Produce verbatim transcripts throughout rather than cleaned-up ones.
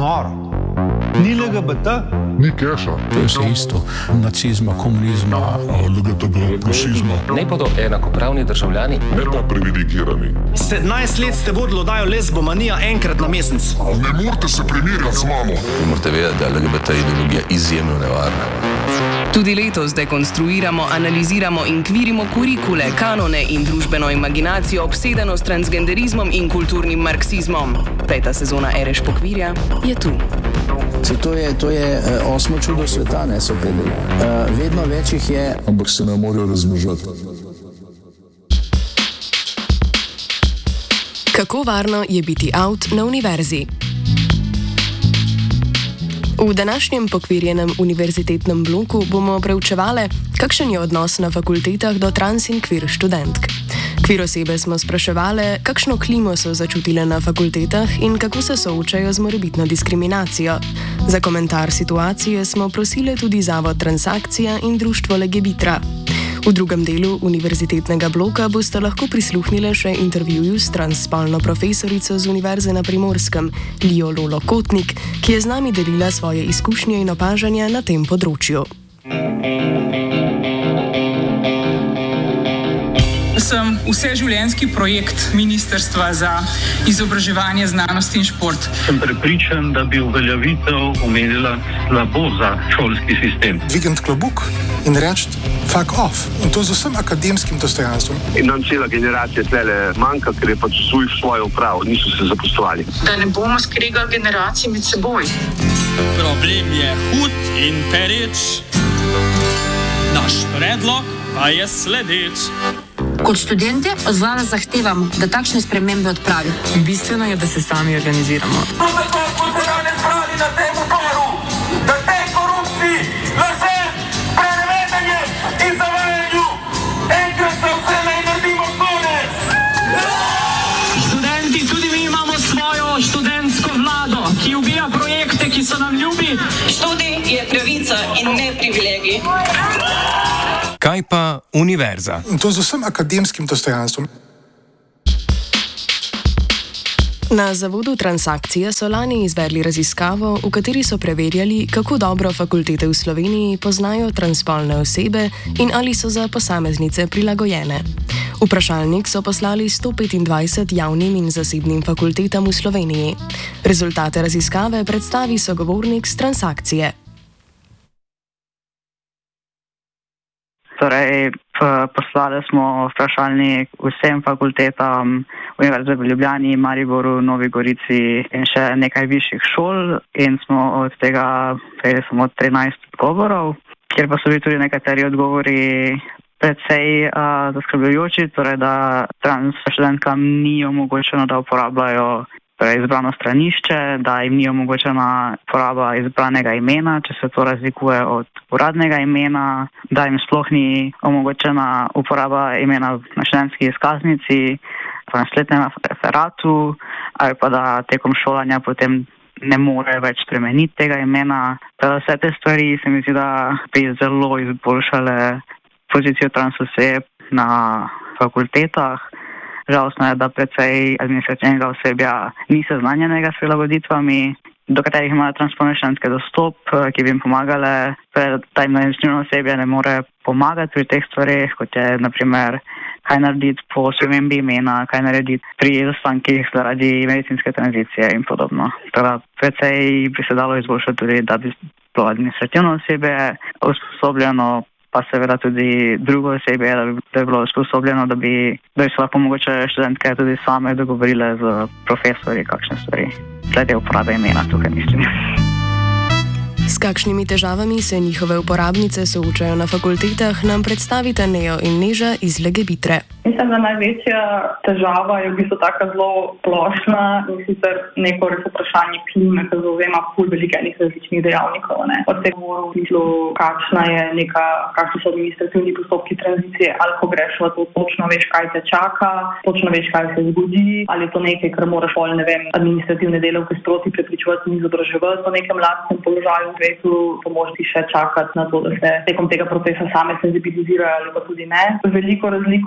noro. Ni L G B T, ni keša. To je vse isto. Nacizma, komunizma, L G T B, rasizma. Ne bodo enakopravni državljani, ne pa privilegirani. sedemnajst let ste vodili oddajo Lesbomanija enkrat na mesec. Ne morete se primerjati z mano. Morate vedeti, da je L G B T ideologija izjemno nevarna. Tudi letos dekonstruiramo, analiziramo in kvirimo kurikule, kanone in družbeno imaginacijo obsedeno s transgenderizmom in kulturnim marksizmom. Peta sezona Ereš pokvirja je tu. Se to je, to je uh, osmo čudo sveta, ne so predeli. Uh, vedno več jih je, ampak se ne morejo razmnožati. Kako varno je biti out na univerzi? V današnjem pokvirjenem univerzitetnem bloku bomo preučevali, kakšen je odnos na fakultetah do trans in kvir študentk. Kvir osebe smo spraševali, kakšno klimo so začutile na fakultetah in kako se soočajo z morebitno diskriminacijo. Za komentar situacije smo prosili tudi Zavod Transakcija in društvo Legebitra. V drugem delu univerzitetnega bloka boste lahko prisluhnili še intervjuju s transspolno profesorico z Univerze na Primorskem, Lijo Lolo Kotnik, ki je z nami delila svoje izkušnje in opažanja na tem področju. Sem vseživljenjski projekt Ministrstva za izobraževanje, znanost in šport. Sem prepričan, da bi uveljavitev omenila slabo za šolski sistem. Dvigant klobuk in reči fuck off. In to z vsem akademskim dostojanstvom. In nam cela generacija tlele manjka, ker je pač svoj svojo upravo, niso se zaposlovali. Da ne bomo skregali generacij med seboj. Problem je hud in pereč. Naš predlog pa je sledeč. Kot študente od vlade zahtevamo, da takšne spremembe odpravi. Bistveno je, da se sami organiziramo. To zato smo se danes sprali na tem uporu, da tej korupciji, laže, sprenevedanje in zavajanju enkrat za vse naj naredimo konec. Študenti, tudi mi imamo svojo študentsko vlado, ki ubija projekte, ki so nam ljubi. Študij je pravica in ne privilegij. Kaj pa univerza? In to z vsem akademskim dostojanstvom. Na Zavodu Transakcije so lani izvedli raziskavo, v kateri so preverjali, kako dobro fakultete v Sloveniji poznajo transspolne osebe in ali so za posameznice prilagojene. Vprašalnik so poslali sto petindvajset javnim in zasebnim fakultetam v Sloveniji. Rezultate raziskave predstavi sogovornik z Transakcije. Torej, poslali smo vprašalnik vsem fakultetam Univerze v Ljubljani, Mariboru, Novi Gorici in še nekaj višjih šol in smo od tega prejeli samo trinajst odgovorov, kjer pa so bili tudi nekateri odgovori precej uh, zaskrbljujoči, torej da trans študentkam ni omogočeno, da uporabljajo torej izbrano stranišče, da jim ni omogočena uporaba izbranega imena, če se to razlikuje od uradnega imena, da jim sploh ni omogočena uporaba imena na študentski izkaznici, v naslednjem referatu, ali pa da tekom šolanja potem ne more več spremeniti tega imena. Teda vse te stvari se mi zdi, da bi zelo izboljšale pozicijo trans oseb na fakultetah. Žalostno je, da precej administrativnega osebja ni seznanjenega s prilagoditvami, do katerih imajo transspolne študentke dostop, ki bi jim pomagale. Ta administrativno osebje ne more pomagati pri teh stvareh, kot je naprimer kaj narediti po spremembi imena, kaj narediti pri zastankih zaradi medicinske tranzicije in podobno. Teda precej bi se dalo izboljšati tudi, da bi bilo administrativno osebje usposobljeno, pa seveda tudi drugo osebje, da bi, da bi bilo usposobljeno, da bi, da bi se lahko mogoče študentke tudi same dogovorile z profesorji kakšne stvari. Glede uporabe imena tukaj mislim. S kakšnimi težavami se njihove uporabnice soočajo na fakultetah, nam predstavita Nejo in Neža iz Legebitre. Mislim, da največja težava je v bistvu taka zelo splošna in sicer neko res vprašanje klime, ki zauzema ful veliko enih različnih dejavnikov. Ne? Od tega govorim v bistvu, kakšna je neka, kakšni so administrativni postopki tranzicije, ali ko greš v to, točno veš, kaj te čaka, točno veš, kaj se zgodi, ali je to nekaj, kar moraš pol, ne vem, administrativne delavke sproti prepričevati in izobraževati po nekem lastnem položaju v svetu, to moraš ti še čakati na to, da se tekom tega procesa same senzibilizirajo ali pa tudi ne. Veliko razliko naredi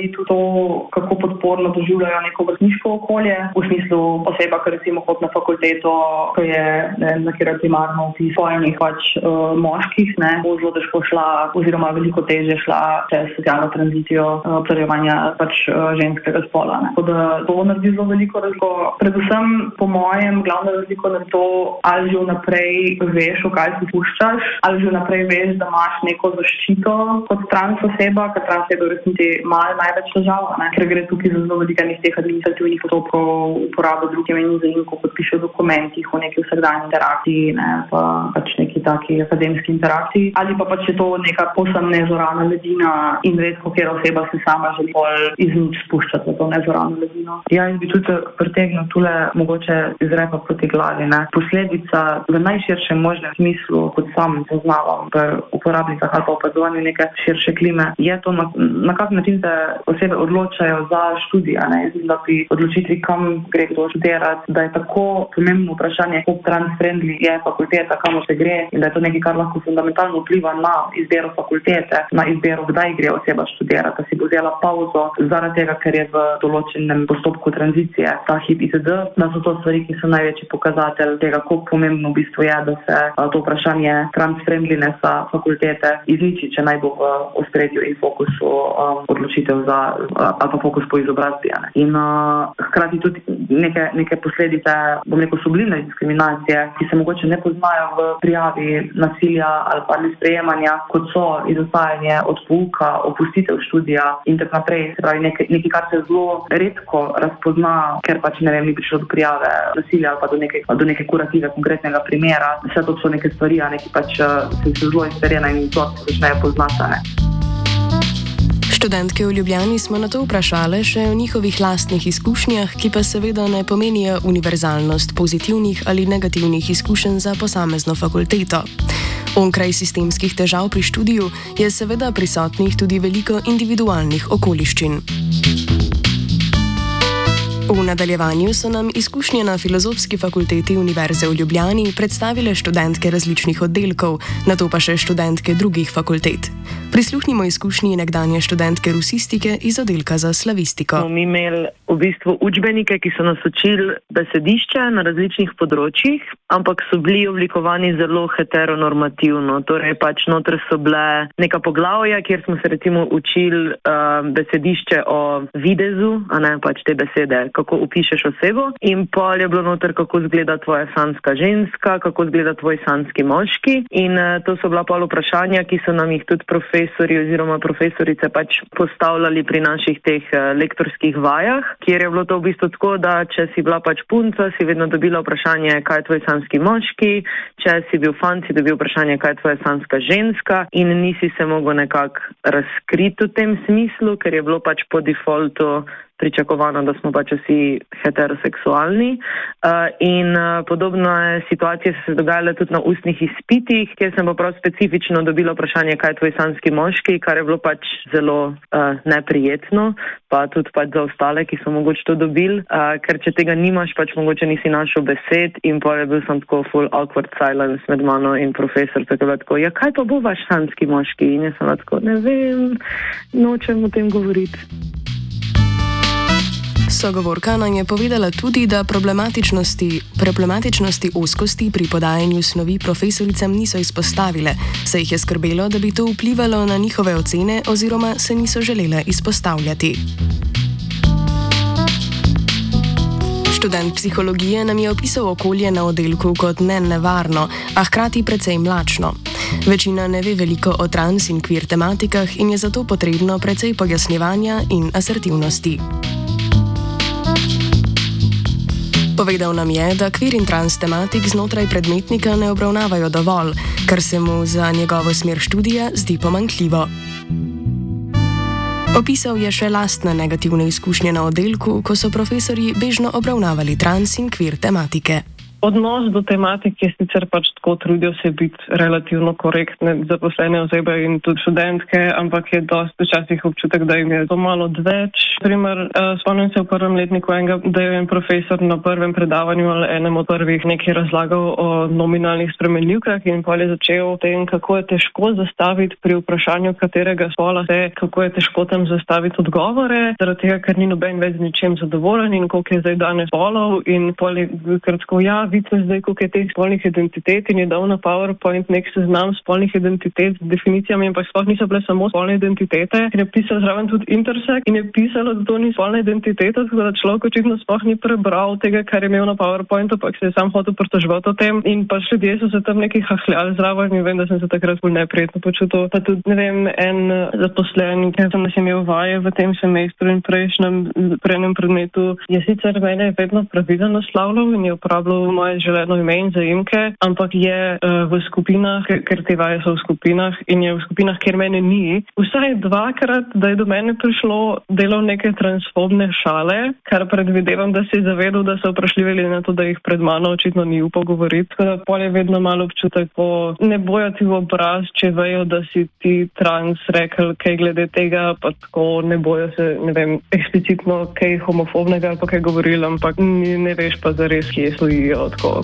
tudi to, kako podporno doživljajo neko vrstniško okolje, v smislu oseba, ki recimo hod na fakulteto, ki je ne, na kjer primarno vtis spolnih pač uh, moških, ne, bo zelo težko šla oziroma veliko težje šla čez socialno tranzicijo uh, obzorjevanja pač uh, ženskega spola. Ne. Tako da to naredi zelo veliko razliko. Predvsem po mojem glavno razliko na to, ali že vnaprej veš, v kaj se puščaš, ali že vnaprej veš, da imaš neko zaščito kot trans oseba, ker trans osebe v resnici imajo največ težav, ker gre tukaj za zelo veliko teh administrativnih postopkov, uporabo drugih imen za in ko podpišejo v dokumentih o neki vsakdanji interakciji, ne, pa pač neki taki akademski interakciji, ali pa pač je to neka povsem nezorana ledina in redko, kjer oseba se sama želi bolj iz nič spuščati v to nezorano ledino. Ja, in bi tudi pritegnil tule mogoče izreka proti glavi, ne. Posledica v najširšem možnem smislu, kot sam poznavam v uporabnicah ali pa opazovanju neke širše klime, je to, na, na kak način se osebe odločajo za študija, ne. Jaz mislim, da pri odločitvi, kam gre kdo študirati, da je tako pomembno vprašanje, kako trans-friendly je fakulteta, kamor se gre in da je to nekaj, kar lahko fundamentalno vpliva na izbiro fakultete, na izbiro, kdaj gre oseba študirati, da si bo vzela pauzo zaradi tega, ker je v določenem postopku tranzicije ta hip I Z D, da so to stvari, ki so največji pokazatelj tega, kako pomembno v bistvu je, da se to vprašanje trans-friendlinessa fakultete izniči, če naj bo v ospredju in fokusu um, odločitev za, ali pa fokus po izobrazbi. Ne. In uh, hkrati tudi neke, neke posledice, bom rekel, sublimne diskriminacije, ki se mogoče ne poznajo v prijavi nasilja ali pa nesprejemanja, kot so izostajanje od pouka, opustitev študija in tako naprej. Se pravi, nekaj, nekaj, kar se zelo redko razpozna, ker pač ne vem, ni prišlo do prijave nasilja ali pa do neke, do neke kurative konkretnega primera. Vse to so neke stvari, ki pač se zelo iz terena in to se začnejo poznati. Ne. Študentke v Ljubljani smo na to vprašali še o njihovih lastnih izkušnjah, ki pa seveda ne pomenijo univerzalnost pozitivnih ali negativnih izkušenj za posamezno fakulteto. Onkraj sistemskih težav pri študiju je seveda prisotnih tudi veliko individualnih okoliščin. V nadaljevanju so nam izkušnje na Filozofski fakulteti Univerze v Ljubljani predstavile študentke različnih oddelkov, nato pa še študentke drugih fakultet. Prisluhnimo izkušnji nekdanje študentke rusistike iz oddelka za slavistiko. Smo mi imeli v bistvu učbenike, ki so nas učili besedišče na različnih področjih, ampak so bili oblikovani zelo heteronormativno. Torej pač noter so bile neka poglavja, kjer smo se recimo učili uh, besedišče o videzu, a ne pač te besede, kako opišeš osebo, in pol je bilo noter, kako izgleda tvoja sanska ženska, kako izgleda tvoj sanski moški, in uh, to so bila pol vprašanja, ki so nam jih tudi profesori oziroma profesorice pač postavljali pri naših teh uh, lektorskih vajah, kjer je bilo to v bistvu tako, da če si bila pač punca, si vedno dobila vprašanje, kaj je tvoj sanski moški, če si bil fant, si dobil vprašanje, kaj je tvoja sanska ženska, in nisi se mogel nekako razkriti v tem smislu, ker je bilo pač po defaultu pričakovano, da smo pač vsi heteroseksualni. Uh, in uh, podobne situacije so se dogajale tudi na ustnih izpitih, kjer sem pa prav specifično dobila vprašanje, kaj je tvoj sanski moški, kar je bilo pač zelo uh, neprijetno, pa tudi pač za ostale, ki so mogoče to dobili, uh, ker če tega nimaš, pač mogoče nisi našel besed, in pa je bil sem tako full awkward silence med mano in profesor, tako da tako, ja, kaj pa bo vaš sanski moški? In jaz sem tako, ne vem, nočem o tem govoriti. Sogovorka nam je povedala tudi, da problematičnosti, problematičnosti ozkosti pri podajanju snovi profesoricam niso izpostavile, saj jih je skrbelo, da bi to vplivalo na njihove ocene oziroma se niso želele izpostavljati. Študent psihologije nam je opisal okolje na oddelku kot ne nevarno, a hkrati precej mlačno. Večina ne ve veliko o trans in queer tematikah in je zato potrebno precej pojasnjevanja in asertivnosti. Povedal nam je, da queer in trans tematik znotraj predmetnika ne obravnavajo dovolj, kar se mu za njegovo smer študija zdi pomanjkljivo. Opisal je še lastne negativne izkušnje na oddelku, ko so profesorji bežno obravnavali trans in queer tematike. Odnos do tematik je sicer pač tako, trudijo se biti relativno korektne zaposlene osebe in tudi študentke, ampak je dosti včasih občutek, da jim je to malo odveč. Primer, spomnim se v prvem letniku enega, da je en profesor na prvem predavanju ali enem od prvih nekaj razlagal o nominalnih spremenljivkah in pol je začel o tem, kako je težko zastaviti pri vprašanju, katerega spola se, kako je težko tam zastaviti odgovore, zaradi tega, ker ni noben več z ničem zadovoljen in koliko je zdaj danes spolov in pol je kratko, ja, vidite zdaj, koliko je teh spolnih identitet in je dal na PowerPoint nek seznam spolnih identitet z definicijami, ampak sploh niso bile samo spolne identitete, in je pisal zraven tudi intersex in je pisalo, da to ni spolna identiteta, tako da človek očitno sploh ni prebral tega, kar je imel na PowerPointu, pa se je sam hotel pritoževati o tem in pač ljudje so se tam nekaj hahljali zraven in vem, da sem se takrat bolj neprijetno počutil. Pa tudi, ne vem, en zaposlen, ki sem imel vaje v tem semestru in prejšnjem prejnem predmetu, je sicer mene vedno pravilno naslavljal in je uporabljal moje želeno ime in zaimke, ampak je uh, v skupinah, ker te vaje so v skupinah in je v skupinah, kjer mene ni, vsaj dvakrat, da je do mene prišlo delal neke transfobne šale, kar predvidevam, da si je zavedal, da so vprašljivi na to, da jih pred mano očitno ni upal govoriti. Tako da pol je vedno malo občutek, po ne bojo ti v obraz, če vejo, da si ti trans rekel kaj glede tega, pa tako ne bojo se, ne vem, eksplicitno kaj homofobnega ali pa kaj govorili, ampak ne, ne veš pa zares, kje slojijo. Tako.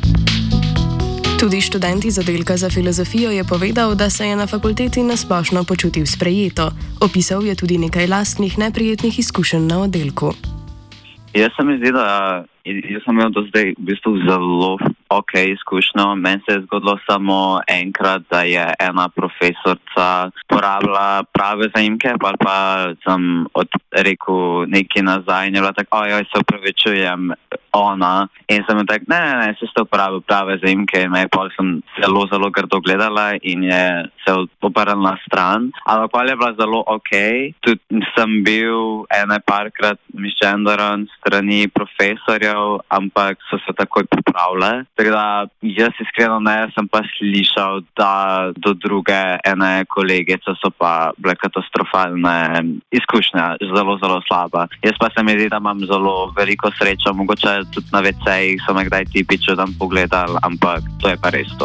Tudi študent iz oddelka za filozofijo je povedal, da se je na fakulteti nasplošno počutil sprejeto. Opisal je tudi nekaj lastnih neprijetnih izkušenj na oddelku. Jaz se mi zdi, da jaz sem imel do zdaj v bistvu zelo ok izkušnjo. Meni se je zgodilo samo enkrat, da je ena profesorca porabila prave zaimke, pa pa sem rekel nekaj nazaj in je bila tako, ojoj, se upravičujem, ona. In sem tak, ne, ne, ne, se ste uporabil prave zaimke in me pol sem zelo, zelo grdo gledala in je se obrnila na stran. Ampak pol je bila zelo ok. Tudi sem bil ene parkrat misgenderan strani profesorjev, ampak so se takoj popravile. Tako da jaz iskreno ne, sem pa slišal, da do druge ene kolegice so pa bile katastrofalne izkušnje, zelo, zelo slaba. Jaz pa se mi zdi, da imam zelo veliko srečo, mogoče tudi na vecejih so me kdaj tipično tam pogledali, ampak to je pa res to.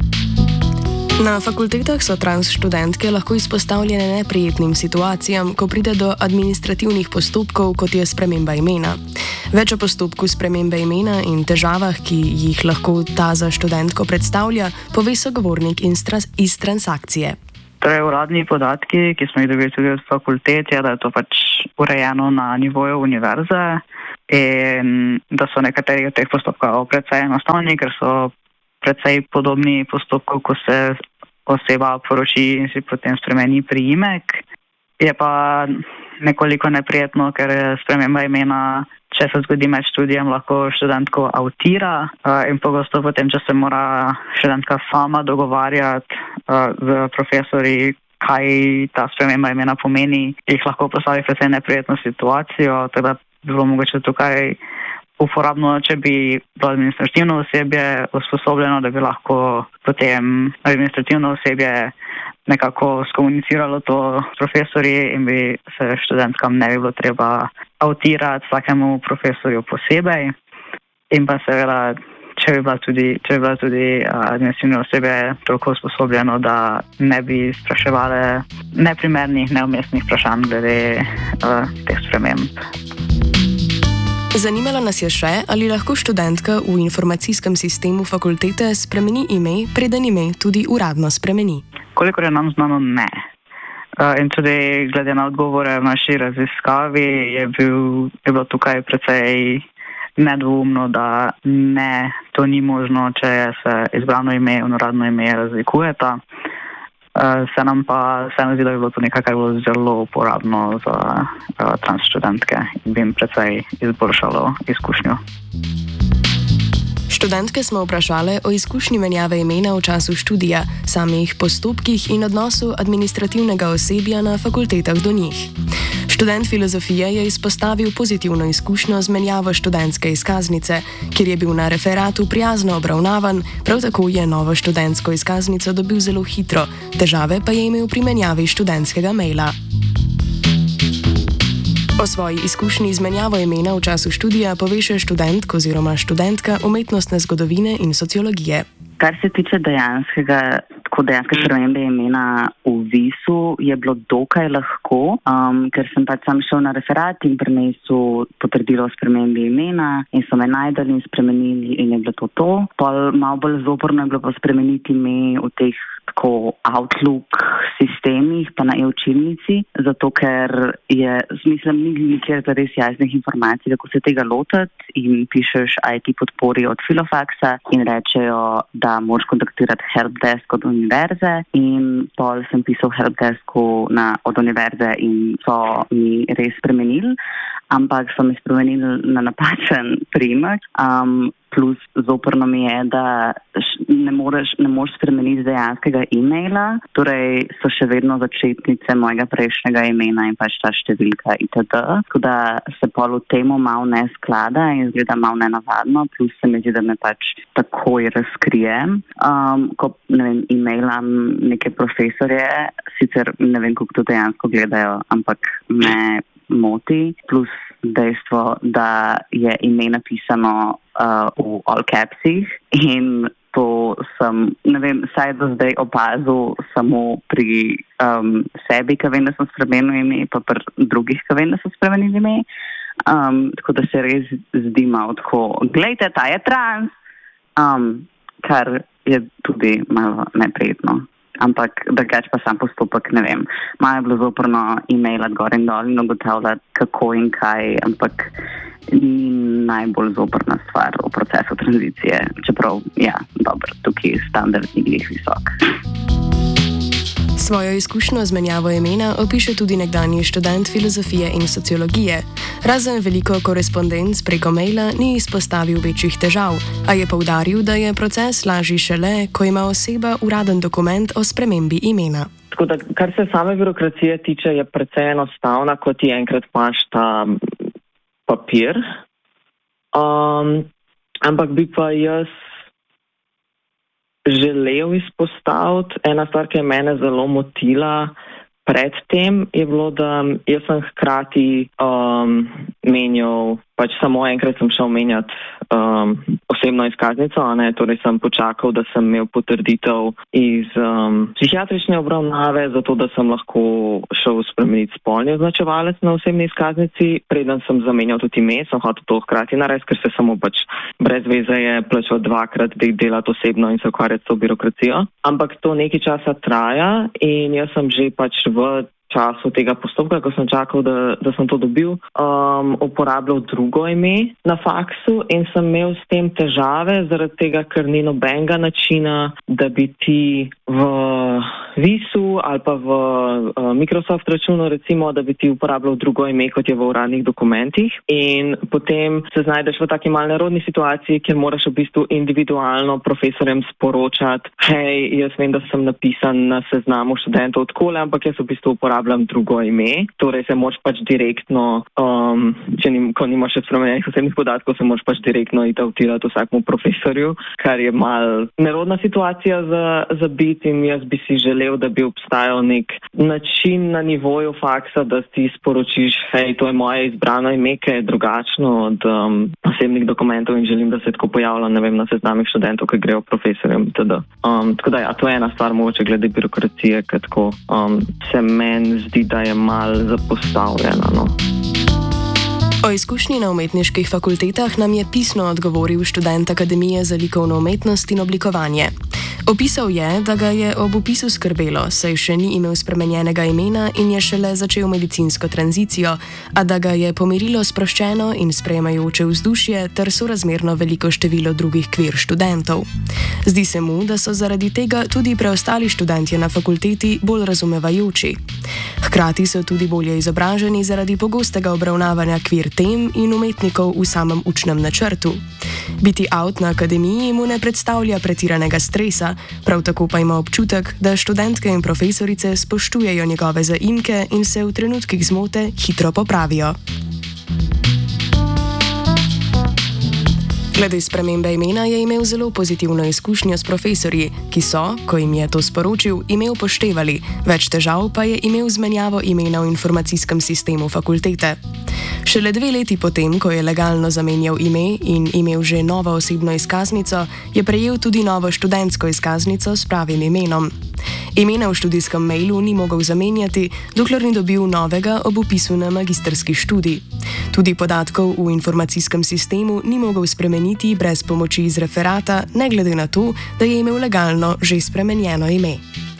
Na fakultetah so trans študentke lahko izpostavljene neprijetnim situacijam, ko pride do administrativnih postopkov, kot je sprememba imena. Več o postopku spremembe imena in težavah, ki jih lahko ta za študentko predstavlja, pove sogovornik iz transakcije. Torej, uradni podatki, ki smo jih dobili tudi od fakultet, je, da je to pač urejeno na nivoju univerze in da so nekateri od teh postopkov precej enostavni, ker so precej podobni postopkov, ko se oseba poroči in si potem spremeni priimek. Je pa nekoliko neprijetno, ker sprememba imena, če se zgodi med študijem, lahko študentko avtira in pogosto potem, če se mora študentka sama dogovarjati z profesori, kaj ta sprememba imena pomeni, jih lahko postavi precej neprijetno situacijo, teda bilo mogoče tukaj uporabno, če bi bilo administrativno osebje usposobljeno, da bi lahko potem administrativno osebje nekako skomuniciralo to s profesorji in bi se študentkam ne bi bilo treba avtirati vsakemu profesorju posebej. In pa seveda, če bi bila tudi, če bi bila tudi administrativno osebje toliko usposobljeno, da ne bi spraševali neprimernih, neumestnih vprašanj glede uh, teh sprememb. Zanimalo nas je še, ali lahko študentka v informacijskem sistemu fakultete spremeni ime, preden ime tudi uradno spremeni. Kolikor je nam znano, ne. In tudi glede na odgovore v naši raziskavi je, bil, je bilo tukaj precej nedvoumno, da ne, to ni možno, če se izbrano ime in uradno ime razlikujeta. Se nam pa se nam zdi, da je bilo to nekaj, kar je bilo zelo uporabno za uh, trans študentke in bi jim precej izboljšalo izkušnjo. Študentke smo vprašali o izkušnji menjave imena v času študija, samih postopkih in odnosu administrativnega osebja na fakultetah do njih. Študent filozofije je izpostavil pozitivno izkušnjo z menjavo študentske izkaznice, kjer je bil na referatu prijazno obravnavan, prav tako je novo študentsko izkaznico dobil zelo hitro, težave pa je imel pri menjavi študentskega maila. O svoji izkušnji izmenjavo imena v času študija pove še študent oziroma študentka umetnostne zgodovine in sociologije. Kar se tiče dejanskega, tako dejanske spremembe imena v visu, je bilo dokaj lahko, um, ker sem pač sam šel na referat in prinesel potrdilo o spremembi imena in so me najdali in spremenili in je bilo to to. Pol malo bolj zoporno je bilo pa spremeniti ime v teh tako Outlook sistemih pa na e-učilnici, zato ker je, mislim, ni nikjer res jasnih informacij, kako se tega lotiti in pišeš I T podpori od Filofaksa in rečejo, da moraš kontaktirati helpdesk od univerze in pol sem pisal helpdesku na, od univerze in so mi res spremenili, ampak so mi spremenili na napačen priimek. Um, plus zoprno mi je, da ne moreš, ne moreš spremeniti dejanskega e-maila, torej so še vedno začetnice mojega prejšnjega imena in pač ta številka itd. Tako da se pol v temu malo ne sklada in izgleda malo nenavadno, plus se mi zdi, da me pač takoj razkrije. Um, ko, ne vem, e-mailam neke profesorje, sicer ne vem, kako to dejansko gledajo, ampak me moti, plus dejstvo, da je ime napisano uh, v all capsih in to sem, ne vem, saj do zdaj opazil samo pri um, sebi, ki vem, da sem spremenil ime, pa pri drugih, ki vem, da sem spremenil ime. Um, tako da se res zdi malo tako, glejte, ta je trans, um, kar je tudi malo neprijetno. Ampak drugače pa sam postopek, ne vem, malo je bilo zoprno e-mailati gor in dol in ugotavljati kako in kaj, ampak ni najbolj zoprna stvar v procesu tranzicije, čeprav, ja, dobro, tukaj standard ni glih visok. Svojo izkušnjo z menjavo imena opiše tudi nekdanji študent filozofije in sociologije. Razen veliko korespondenc preko maila ni izpostavil večjih težav, a je poudaril, da je proces lažji šele, ko ima oseba uraden dokument o spremembi imena. Tako da, kar se same birokracije tiče, je precej enostavna, kot ti enkrat imaš ta papir. Um, ampak bi pa jaz želel izpostaviti, ena stvar, ki je mene zelo motila predtem, je bilo, da jaz sem hkrati um, menjal, pač samo enkrat sem šel menjati um, osebno izkaznico, a ne, torej sem počakal, da sem imel potrditev iz um, psihiatrične obravnave, zato da sem lahko šel spremeniti spolni označevalec na osebni izkaznici, preden sem zamenjal tudi ime, sem hotel to hkrati narediti, ker se samo pač brez veze je plačal dvakrat delati osebno in se ukvarjati s to birokracijo. Ampak to nekaj časa traja in jaz sem že pač v času tega postopka, ko sem čakal, da, da sem to dobil, um, uporabljal drugo ime na faksu in sem imel s tem težave, zaradi tega, ker ni nobenega načina, da bi ti v visu ali pa v uh, Microsoft računu, recimo, da bi ti uporabljal drugo ime, kot je v uradnih dokumentih. In potem se znajdeš v taki mal nerodni situaciji, kjer moraš v bistvu individualno profesorjem sporočati, hej, jaz vem, da sem napisan na seznamu študentov odkole, ampak jaz v bistvu uporabljam drugo ime. Torej se moraš pač direktno, um, če nim, ko nimaš še spremenjenih osebnih podatkov, se moraš pač direktno itautirati vsakmu profesorju, kar je mal nerodna situacija za, za biti in jaz bi si želel, da bi obstajal nek način na nivoju faksa, da ti sporočiš, hej, to je moje izbrano ime, ki je drugačno od um, osebnih dokumentov in želim, da se tako pojavlja, ne vem, na seznamih študentov, ki grejo profesorjem itd. Um, tako da ja, to je ena stvar mogoče glede birokracije, ker tako um, se meni zdi, da je mal zapostavljena, no. O izkušnji na umetniških fakultetah nam je pisno odgovoril študent Akademije za likovno umetnost in oblikovanje. Opisal je, da ga je ob upisu skrbelo, saj še ni imel spremenjenega imena in je šele začel medicinsko tranzicijo, a da ga je pomirilo sproščeno in sprejemajoče vzdušje ter sorazmerno veliko število drugih queer študentov. Zdi se mu, da so zaradi tega tudi preostali študentje na fakulteti bolj razumevajoči. Hkrati so tudi bolje izobraženi zaradi pogostega obravnavanja queer tem in umetnikov v samem učnem načrtu. Biti out na akademiji mu ne predstavlja pretiranega stresa, prav tako pa ima občutek, da študentke in profesorice spoštujejo njegove zaimke in se v trenutkih zmote hitro popravijo. Glede spremembe imena je imel zelo pozitivno izkušnjo s profesorji, ki so, ko jim je to sporočil, ime upoštevali, več težav pa je imel z menjavo imena v informacijskem sistemu fakultete. Šele dve leti potem, ko je legalno zamenjal ime in imel že novo osebno izkaznico, je prejel tudi novo študentsko izkaznico s pravim imenom. Imena v študijskem mailu ni mogel zamenjati, dokler ni dobil novega ob vpisu na magistrski študij. Tudi podatkov v informacijskem sistemu ni mogel spremeniti brez pomoči iz referata, ne glede na to, da je imel legalno že spremenjeno ime.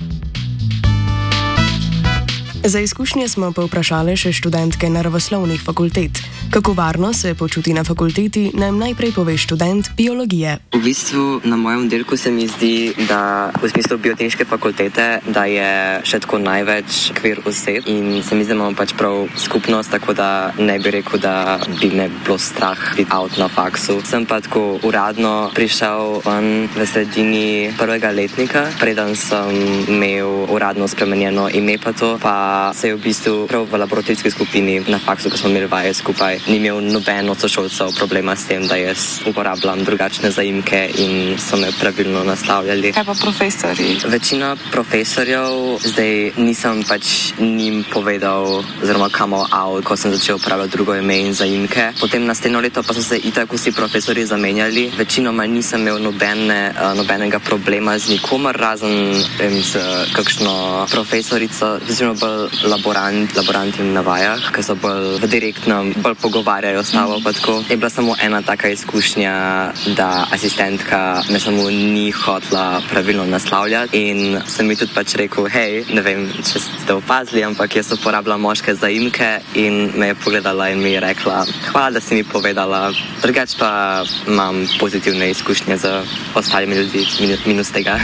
Za izkušnje smo povprašali še študentke naravoslovnih fakultet. Kako varno se počuti na fakulteti, nam najprej pove študent biologije. V bistvu na mojem oddelku se mi zdi, da v smislu biotehniške fakultete, da je še tako največ queer oseb in se mi zdi, da imamo pač prav skupnost, tako da ne bi rekel, da bi me bilo strah biti out na faksu. Sem pa tako uradno prišel ven v sredini prvega letnika, preden sem imel uradno spremenjeno ime pa to, pa se je v bistvu prav v laboratorijski skupini na faksu, ko smo imeli vaje skupaj, ni imel noben od sošolcev problema s tem, da jaz uporabljam drugačne zaimke in so me pravilno naslavljali. Kaj pa profesori? Večina profesorjev, zdaj nisem pač njim povedal, oziroma come out, ko sem začel uporabljati drugo ime in zaimke. Potem naslednjo leto pa so se itak vsi profesori zamenjali. Večinoma nisem imel nobene, nobenega problema z nikomer, razen z kakšno profesorico, oziroma bolj laborant, laboranti na vajah, ki so bolj v direktnem, bolj pogovarjajo s tabo, pa tako. Je bila samo ena taka izkušnja, da asistentka me samo ni hotela pravilno naslavljati in sem mi tudi pač rekel, hej, ne vem, če ste opazili, ampak jaz uporabljam moške zaimke in me je pogledala in mi je rekla, hvala, da si mi povedala. Drugač pa imam pozitivne izkušnje z ostalimi ljudmi, minus tega.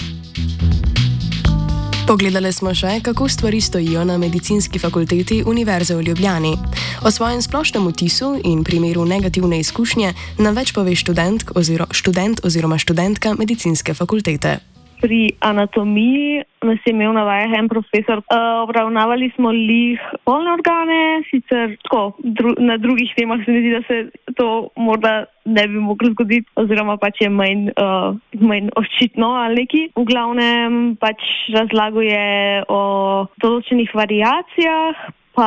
Pogledali smo še, kako stvari stojijo na medicinski fakulteti Univerze v Ljubljani. O svojem splošnem vtisu in primeru negativne izkušnje nam več pove študent, oziro, študent oziroma študentka medicinske fakultete. Pri anatomiji nas je imel na vajah en profesor. Uh, obravnavali smo lih polne organe, sicer tako, dru, na drugih temah se mi zdi, da se to morda ne bi moglo zgoditi, oziroma pač je manj, uh, manj očitno ali neki. V glavnem pač razlagal je o določenih variacijah, pa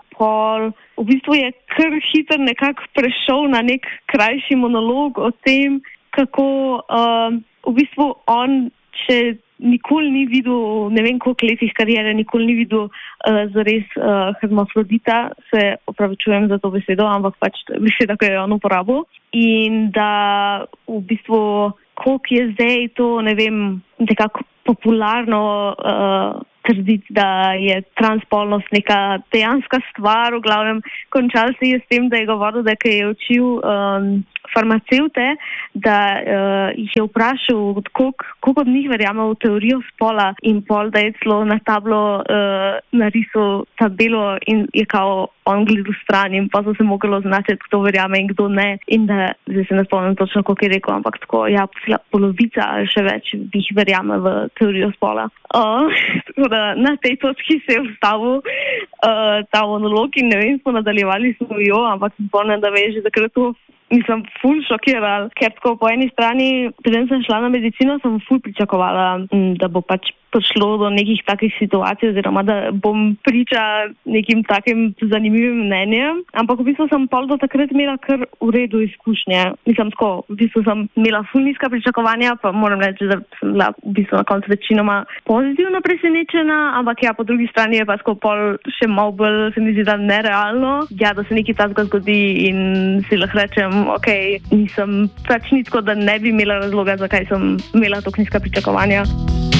pol v bistvu je kar hitro nekako prešel na nek krajši monolog o tem, kako uh, v bistvu on še nikoli ni videl, ne vem koliko letih karijere, nikoli ni videl uh, zares uh, hermafrodita, se opravičujem za to besedo, ampak pač beseda, ki jo je on uporabil. In da v bistvu, koliko je zdaj to, ne vem, nekako popularno uh, trditi, da je transpolnost neka dejanska stvar, v glavnem končal se je s tem, da je govoril, da je učil um, farmacevte, da uh, jih je vprašal, koliko od njih verjame v teorijo spola in pol, da je celo na tablo uh, narisal tabelo in je kao on gledal stran in pa so se mogli označiti, kdo verjame in kdo ne. In da, zdaj se ne spomnim točno, koliko je rekel, ampak tako, ja, polovica ali še več jih verjame v teorijo spola. Uh, tako da na tej točki se je vstavil uh, ta monolog in ne vem, smo nadaljevali smo jo, ampak se spomnim, da me je že takrat to nisem ful šokiral, ker tako po eni strani, preden sem šla na medicino, sem ful pričakovala, da bo pač prišlo do nekih takih situacij, oziroma da bom priča nekim takim zanimivim mnenjem, ampak v bistvu sem pol do takrat imela kar v redu izkušnje. Mislim tako, v bistvu sem imela ful nizka pričakovanja, pa moram reči, da sem bila v bistvu na koncu večinoma pozitivno presenečena, ampak ja, po drugi strani je pa tako pol še malo bolj, se mi zdi, da nerealno, ja, da se nekaj takega zgodi in si lahko rečem, ok, nisem pač ni tako, da ne bi imela razloga, zakaj sem imela tako nizka pričakovanja.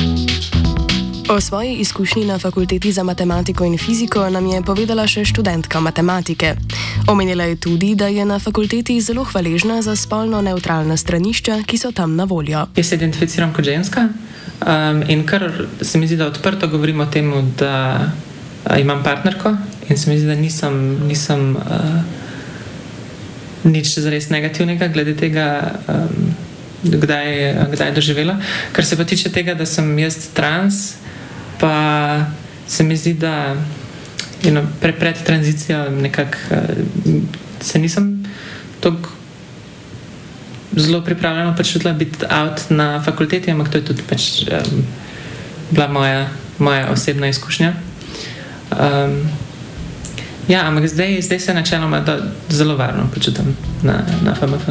O svoji izkušnji na fakulteti za matematiko in fiziko nam je povedala še študentka matematike. Omenila je tudi, da je na fakulteti zelo hvaležna za spolno nevtralna stranišča, ki so tam na voljo. Jaz se identificiram kot ženska um, in kar se mi zdi, da odprto govorim o tem, da uh, imam partnerko in se mi zdi, da nisem, nisem uh, nič zares negativnega glede tega, um, kdaj, kdaj je doživela. Kar se pa tiče tega, da sem jaz trans, pa se mi zdi, da you know, pre, pred tranzicijo nekako uh, se nisem toliko zelo pripravljeno počutila biti out na fakulteti, ampak to je tudi pač um, bila moja, moja osebna izkušnja. Um, ja, ampak zdaj, zdaj se načeloma zelo varno počutim na, na F M F.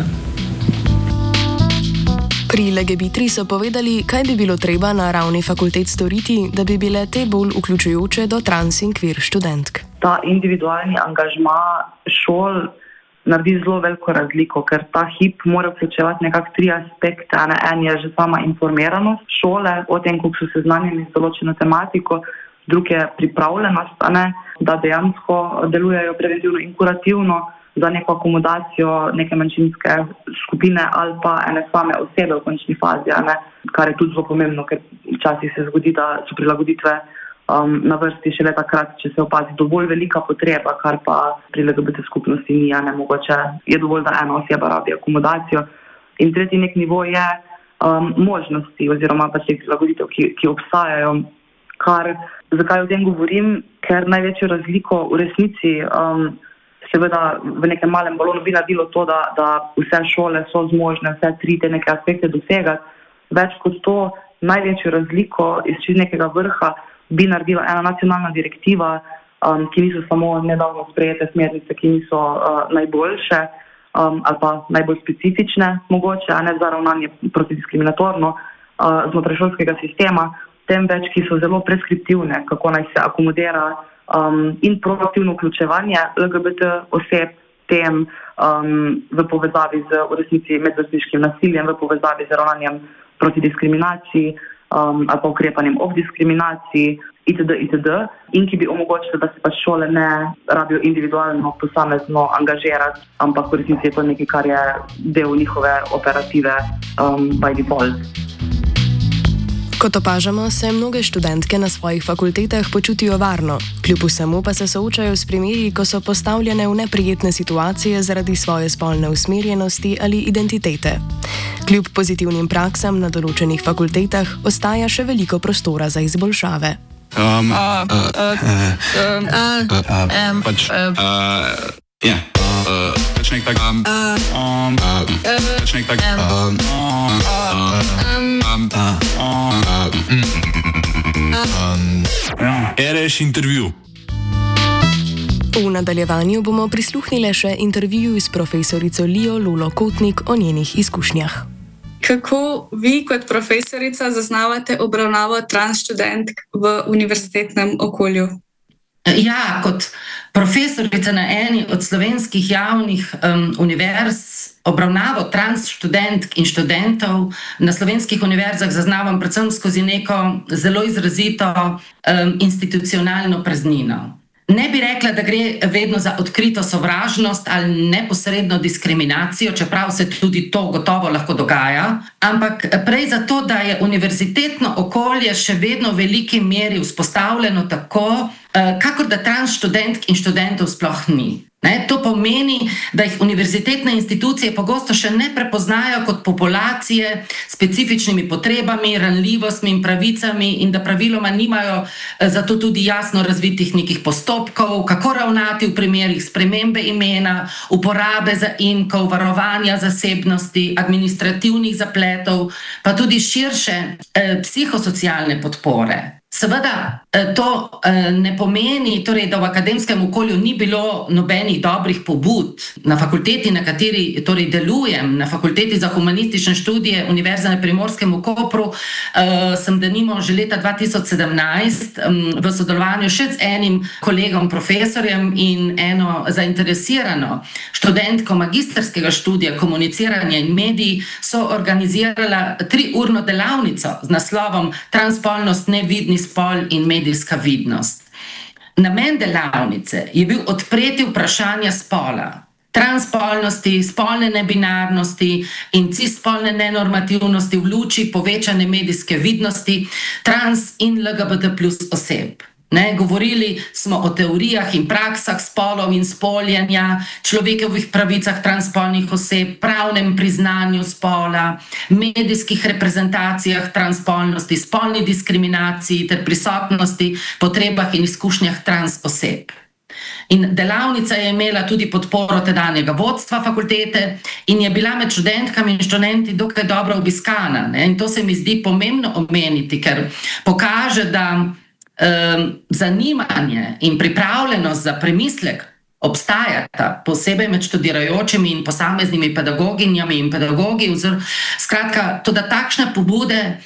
Pri Legebitri so povedali, kaj bi bilo treba na ravni fakultet storiti, da bi bile te bolj vključujoče do trans in queer študentk. Ta individualni angažma šol naredi zelo veliko razliko, ker ta hip mora vključevati nekako tri aspekte. En je že sama informiranost šole o tem, kako so seznanjeni z določeno tematiko, drug je pripravljenost, ne, da dejansko delujejo preventivno in kurativno za neko akomodacijo neke manjšinske skupine ali pa ene same osebe v končni fazi, ne, kar je tudi zelo pomembno, ker včasih se zgodi, da so prilagoditve um, na vrsti šele takrat, če se opazi dovolj velika potreba, kar pa pri L G B T skupnosti ni, ne, mogoče je dovolj, da ena oseba rabi akomodacijo. In tretji nek nivo je um, možnosti oziroma pač teh prilagoditev, ki, ki obstajajo. Kar, zakaj o tem govorim? Ker največjo razliko v resnici um, seveda v nekem malem balonu bi naredilo to, da, da vse šole so zmožne vse tri te neke aspekte dosegati. Več kot to, največjo razliko iz čez nekega vrha bi naredila ena nacionalna direktiva, um, ki niso samo nedavno sprejete smernice, ki niso uh, najboljše um, ali pa najbolj specifične mogoče, a ne za ravnanje protidiskriminatorno uh, znotraj šolskega sistema, temveč ki so zelo preskriptivne, kako naj se akomodira Um, in proaktivno vključevanje L G B T oseb, tem um, v povezavi z v resnici medvrstniškim nasiljem, v povezavi z ravnanjem proti diskriminaciji um, ali pa ukrepanjem ob diskriminaciji itd. itd. In ki bi omogočili, da se pa šole ne rabijo individualno, posamezno angažirati, ampak v resnici je to nekaj, kar je del njihove operative um, by default. Kot opažamo, se mnoge študentke na svojih fakultetah počutijo varno, kljub vsemu pa se soočajo s primeri, ko so postavljene v neprijetne situacije zaradi svoje spolne usmerjenosti ali identitete. Kljub pozitivnim praksam na določenih fakultetah ostaja še veliko prostora za izboljšave. Um, uh, uh, uh, um, uh, uh, um, pač, uh, ja. Uh, pač nek tak, um, um, uh, pač nek tak, um, um, um, Ereš intervju. V nadaljevanju bomo prisluhnili še intervjuju s profesorico Lijo Lolo Kotnik o njenih izkušnjah. Kako vi kot profesorica zaznavate obravnavo trans študentk v univerzitetnem okolju? Ja, kot profesorica na eni od slovenskih javnih um, univerz obravnavo trans študentk in študentov na slovenskih univerzah zaznavam predvsem skozi neko zelo izrazito um, institucionalno praznino. Ne bi rekla, da gre vedno za odkrito sovražnost ali neposredno diskriminacijo, čeprav se tudi to gotovo lahko dogaja, ampak prej zato, da je univerzitetno okolje še vedno v veliki meri vzpostavljeno tako, kakor da trans študentk in študentov sploh ni. Ne, to pomeni, da jih univerzitetne institucije pogosto še ne prepoznajo kot populacije s specifičnimi potrebami, ranljivostmi in pravicami in da praviloma nimajo zato tudi jasno razvitih nekih postopkov, kako ravnati v primerih spremembe imena, uporabe zaimkov, varovanja zasebnosti, administrativnih zapletov, pa tudi širše eh, psihosocialne podpore. Seveda to ne pomeni, torej, da v akademskem okolju ni bilo nobenih dobrih pobud. Na fakulteti, na kateri torej, delujem, na fakulteti za humanistične študije Univerze na Primorskem v Kopru, sem denimo že leta dva tisoč sedemnajst v sodelovanju še z enim kolegom profesorjem in eno zainteresirano študentko magistrskega študija komuniciranja in mediji so organizirala triurno delavnico z naslovom Transspolnost, nevidni spol in medijska vidnost. Namen delavnice je bil odpreti vprašanja spola, transspolnosti, spolne nebinarnosti in cisspolne nenormativnosti v luči povečane medijske vidnosti trans in L G B T plus oseb. Ne, govorili smo o teorijah in praksah spolov in spoljenja, človekovih pravicah transspolnih oseb, pravnem priznanju spola, medijskih reprezentacijah transspolnosti, spolni diskriminaciji ter prisotnosti, potrebah in izkušnjah trans oseb. In delavnica je imela tudi podporo tedanjega vodstva fakultete in je bila med študentkami in študenti dokaj dobro obiskana. Ne? In to se mi zdi pomembno omeniti, ker pokaže, da um, zanimanje in pripravljenost za premislek obstajata, posebej med študirajočimi in posameznimi pedagoginjami in pedagogi. Skratka, tudi takšne pobude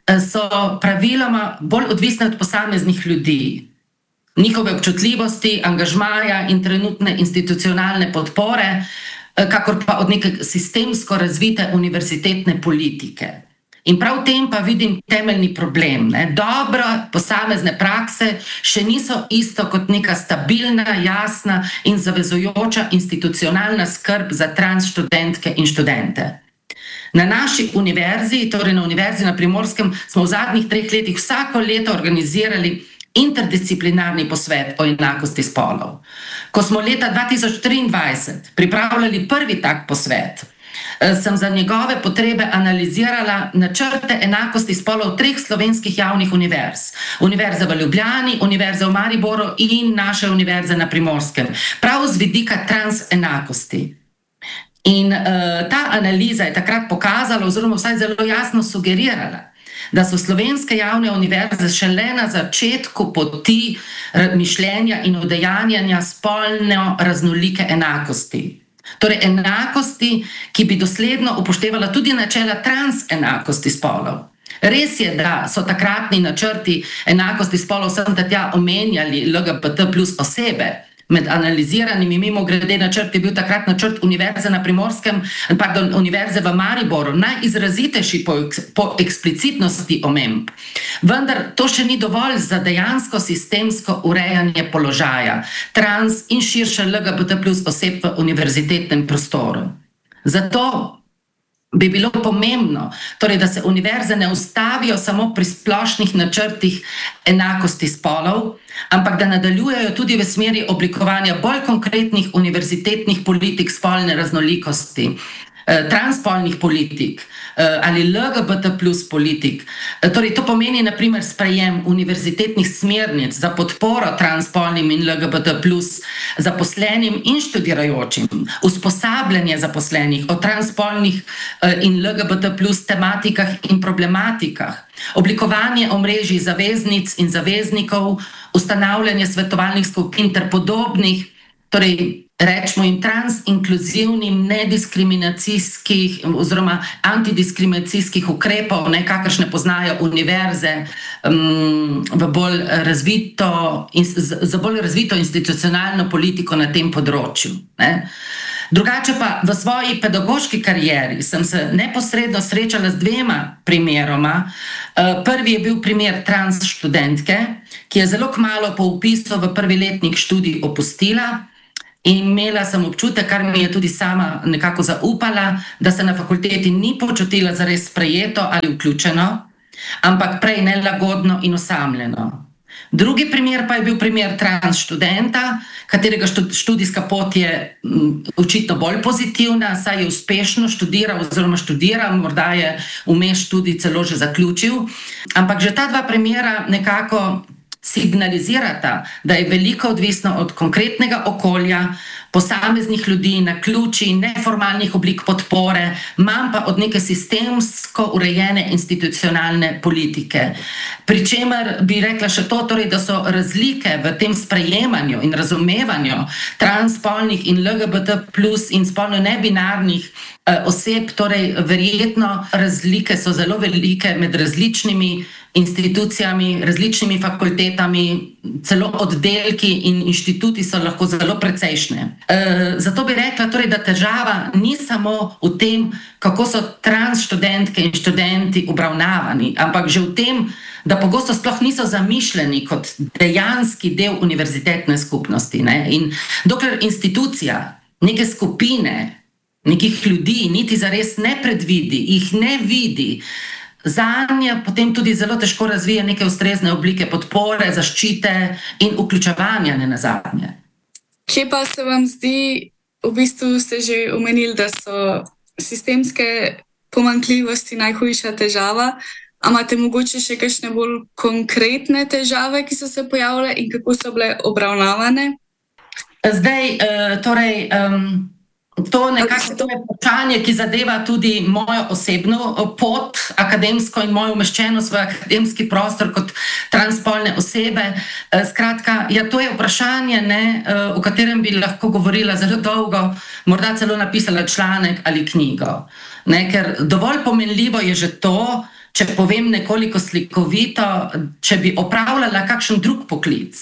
so praviloma bolj odvisne od posameznih ljudi, njihove občutljivosti, angažmaja in trenutne institucionalne podpore, kakor pa od neke sistemsko razvite univerzitetne politike. In prav v tem pa vidim temeljni problem. Ne? Dobro posamezne prakse še niso isto kot neka stabilna, jasna in zavezujoča institucionalna skrb za trans študentke in študente. Na naši univerzi, torej na Univerzi na Primorskem, smo v zadnjih treh letih vsako leto organizirali interdisciplinarni posvet o enakosti spolov. Ko smo leta dva tisoč triindvajset pripravljali prvi tak posvet, sem za njegove potrebe analizirala načrte enakosti spolov treh slovenskih javnih univerz. Univerze v Ljubljani, Univerze v Mariboru in naše Univerze na Primorskem. Prav z vidika trans enakosti. In uh, ta analiza je takrat pokazala, oziroma vsaj zelo jasno sugerirala, da so slovenske javne univerze šele na začetku poti mišljenja in udejanjanja spolno raznolike enakosti. Torej enakosti, ki bi dosledno upoštevala tudi načela trans enakosti spolov. Res je, da so takratni načrti enakosti spolov sem tja omenjali L G B T plus osebe. Med analiziranimi mimogrede načrt je bil takrat načrt Univerze na Primorskem, pardon, Univerze v Mariboru, najizrazitejši po, po eksplicitnosti omemb. Vendar to še ni dovolj za dejansko sistemsko urejanje položaja trans in širše L G B T plus oseb v univerzitetnem prostoru. Zato bi bilo pomembno, torej, da se univerze ne ustavijo samo pri splošnih načrtih enakosti spolov, ampak da nadaljujejo tudi v smeri oblikovanja bolj konkretnih univerzitetnih politik spolne raznolikosti, transspolnih politik ali L G B T plus politik. Torej, to pomeni na primer sprejem univerzitetnih smernic za podporo transspolnim in L G B T plus zaposlenim in študirajočim, usposabljanje zaposlenih o transspolnih in L G B T plus tematikah in problematikah, oblikovanje omrežij zaveznic in zaveznikov, ustanavljanje svetovalnih skupin ter podobnih, torej rečemo jim transinkluzivnim nediskriminacijskih oziroma antidiskriminacijskih ukrepov, ne, kakršne poznajo univerze um, v bolj razvito, in, z, z bolj razvito institucionalno politiko na tem področju. Ne. Drugače pa v svoji pedagoški karieri sem se neposredno srečala z dvema primeroma. Prvi je bil primer trans študentke, ki je zelo kmalu po vpisu v prvi letnik študij opustila. In imela sem občutek, kar mi je tudi sama nekako zaupala, da se na fakulteti ni počutila zares sprejeto ali vključeno, ampak prej nelagodno in osamljeno. Drugi primer pa je bil primer trans študenta, katerega študijska pot je očitno bolj pozitivna, saj je uspešno študiral oziroma študira, morda je vmes študij celo že zaključil. Ampak že ta dva primera nekako signalizirata, da je veliko odvisno od konkretnega okolja, posameznih ljudi, naključij, neformalnih oblik podpore, manj pa od neke sistemsko urejene institucionalne politike. Pričemer bi rekla še to, torej, da so razlike v tem sprejemanju in razumevanju transspolnih in L G B T plus in spolno nebinarnih oseb, torej verjetno razlike so zelo velike med različnimi institucijami, različnimi fakultetami, celo oddelki in inštituti so lahko zelo precejšnje. E, zato bi rekla, torej, da težava ni samo v tem, kako so trans študentke in študenti obravnavani, ampak že v tem, da pogosto sploh niso zamišljeni kot dejanski del univerzitetne skupnosti. Ne? In dokler institucija, neke skupine, nekih ljudi niti zares ne predvidi, jih ne vidi, zanje potem tudi zelo težko razvija neke ustrezne oblike podpore, zaščite in vključevanja ne nazadnje. Kje pa se vam zdi, v bistvu ste že omenili, da so sistemske pomanjkljivosti najhujša težava, a imate mogoče še kakšne bolj konkretne težave, ki so se pojavile in kako so bile obravnavane? Zdaj, torej, to nekako to je vprašanje, ki zadeva tudi mojo osebno pot, akademsko in mojo umeščenost v akademski prostor kot transspolne osebe. Skratka, ja, to je vprašanje, ne, o katerem bi lahko govorila zelo dolgo, morda celo napisala članek ali knjigo. Ne, ker dovolj pomenljivo je že to, če povem nekoliko slikovito, če bi opravljala kakšen drug poklic,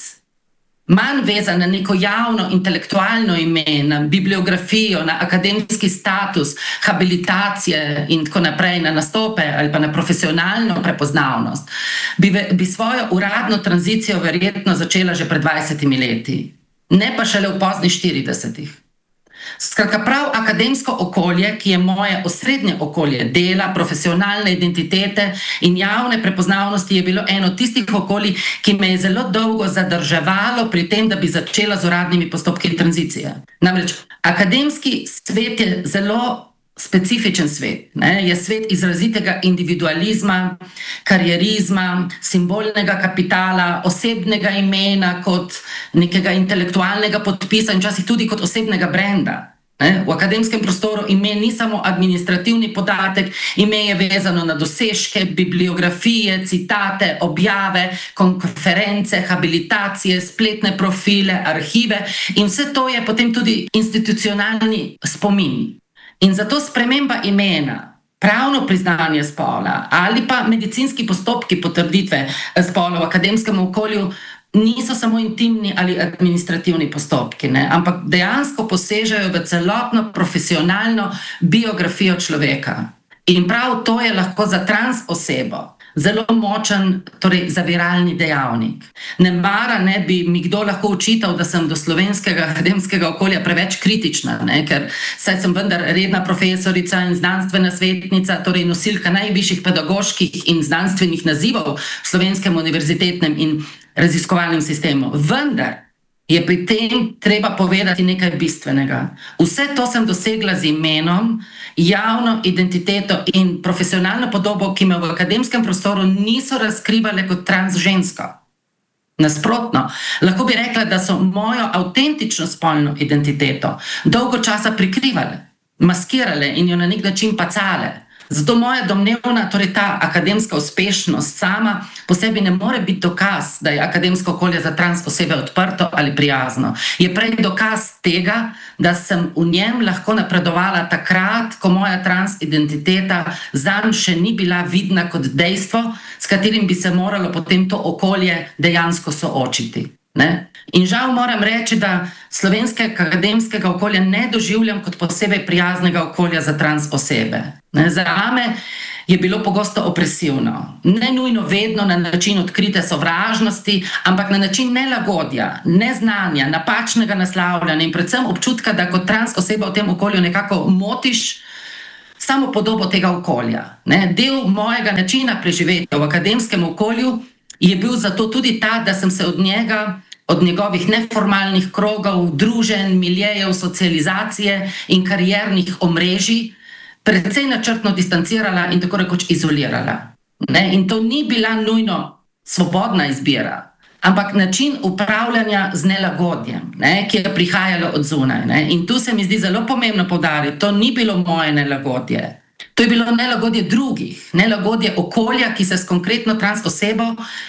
manj vezan na neko javno intelektualno ime, na bibliografijo, na akademski status, habilitacije in tako naprej, na nastope ali pa na profesionalno prepoznavnost, bi, bi svojo uradno tranzicijo verjetno začela že pred dvajsetimi leti, ne pa šele v poznih štiridesetih. Skratka, prav akademsko okolje, ki je moje osrednje okolje dela, profesionalne identitete in javne prepoznavnosti, je bilo eno tistih okolij, ki me je zelo dolgo zadrževalo pri tem, da bi začela z uradnimi postopki tranzicije. Namreč, akademski svet je zelo specifičen svet, ne? Je svet izrazitega individualizma, karierizma, simbolnega kapitala, osebnega imena kot nekega intelektualnega podpisa in včasih tudi kot osebnega brenda. Ne? V akademskem prostoru ime ni samo administrativni podatek, ime je vezano na dosežke, bibliografije, citate, objave, konference, habilitacije, spletne profile, arhive in vse to je potem tudi institucionalni spomin. In zato sprememba imena, pravno priznanje spola ali pa medicinski postopki potrditve spola v akademskem okolju niso samo intimni ali administrativni postopki, ne? Ampak dejansko posežejo v celotno profesionalno biografijo človeka. In prav to je lahko za trans osebo zelo močen, torej zaviralni dejavnik. Ne mara ne bi mi kdo lahko očital, da sem do slovenskega akademskega okolja preveč kritična, ne? Ker saj sem vendar redna profesorica in znanstvena svetnica, torej nosilka najvišjih pedagoških in znanstvenih nazivov v slovenskem univerzitetnem in raziskovalnem sistemu. Vendar je pri tem treba povedati nekaj bistvenega. Vse to sem dosegla z imenom, javno identiteto in profesionalno podobo, ki me v akademskem prostoru niso razkrivale kot trans žensko. Nasprotno, lahko bi rekla, da so mojo avtentično spolno identiteto dolgo časa prikrivale, maskirale in jo na nek način pacale. Zato moja domnevna, torej ta akademska uspešnost sama po sebi ne more biti dokaz, da je akademsko okolje za trans osebe odprto ali prijazno. Je prej dokaz tega, da sem v njem lahko napredovala takrat, ko moja trans identiteta zanj še ni bila vidna kot dejstvo, s katerim bi se moralo potem to okolje dejansko soočiti. Ne? In žal moram reči, da slovenskega akademskega okolja ne doživljam kot posebej prijaznega okolja za trans osebe. Ne? Zame je bilo pogosto opresivno. Ne nujno vedno na način odkrite sovražnosti, ampak na način nelagodja, neznanja, napačnega naslavljanja in predvsem občutka, da kot trans oseba v tem okolju nekako motiš samo podobo tega okolja. Ne? Del mojega načina preživetja v akademskem okolju je bil zato tudi ta, da sem se od njega, od njegovih neformalnih krogov, druženj, miljejev, socializacije in kariernih omrežij precej načrtno distancirala in tako rekoč izolirala. Ne? In to ni bila nujno svobodna izbira, ampak način upravljanja z nelagodjem, ne? Ki je prihajalo od zunaj. Ne? In tu se mi zdi zelo pomembno poudariti, to ni bilo moje nelagodje. To je bilo nelagodje drugih, nelagodje okolja, ki se s konkretno trans osebo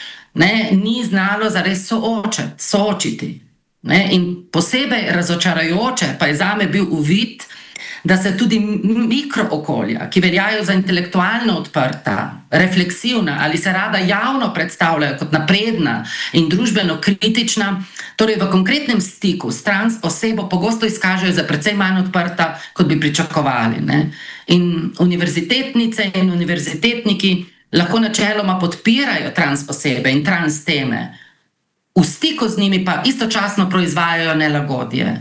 ne, ni znalo zares soočiti, soočiti. Ne? In posebej razočarajoče pa je zame bil uvid, da se tudi mikrookolja, ki veljajo za intelektualno odprta, refleksivna ali se rada javno predstavljajo kot napredna in družbeno kritična, torej v konkretnem stiku s trans osebo pogosto izkažejo za precej manj odprta, kot bi pričakovali. Ne? In univerzitetnice in univerzitetniki lahko načeloma podpirajo trans osebe in trans teme, v stiku z njimi pa istočasno proizvajajo nelagodje.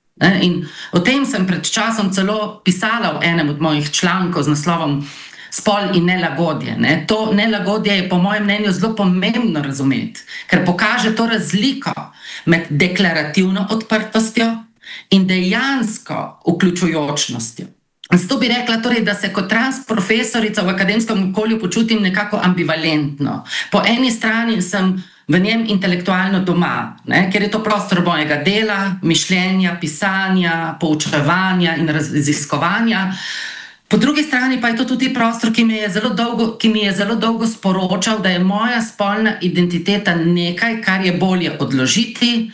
In o tem sem pred časom celo pisala v enem od mojih člankov z naslovom Spol in nelagodje. Ne? To nelagodje je po mojem mnenju zelo pomembno razumeti, ker pokaže to razliko med deklarativno odprtostjo in dejansko vključujočnostjo. Zato bi rekla, torej, da se kot trans profesorica v akademskem okolju počutim nekako ambivalentno. Po eni strani sem v njem intelektualno doma, ne? Ker je to prostor mojega dela, mišljenja, pisanja, poučevanja in raziskovanja. Po drugi strani pa je to tudi prostor, ki mi je zelo dolgo, ki mi je zelo dolgo sporočal, da je moja spolna identiteta nekaj, kar je bolje odložiti,